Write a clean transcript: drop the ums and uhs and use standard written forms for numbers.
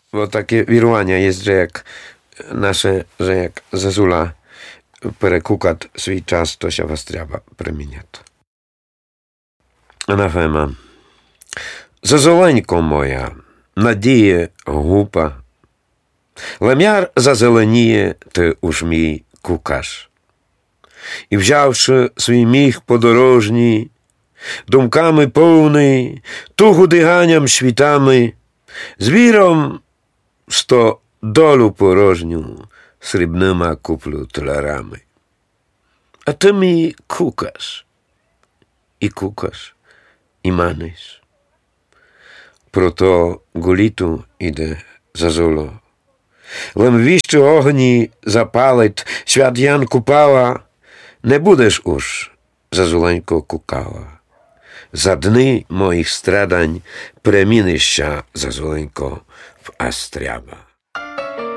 Bo takie wirування jest, że jak Zazula perekukat swój czas, to się was trzeba premieniać. Anafema. Зазеленько моя, надіє гупа, лем'яр зазеленіє, ти уж мій кукаш. І взявши свій міг подорожній, думками повний, тугу диганням світами, з віром сто долю порожню срібнима куплю таларами. А ти мій кукаш, і маниш. Прото гуліту іде Зазуло. Лем віщо огні запалить, свят Ян Купала, не будеш уж, Зазуленько, кукала. За дни моїх страдань премінища, Зазуленько, в астряба.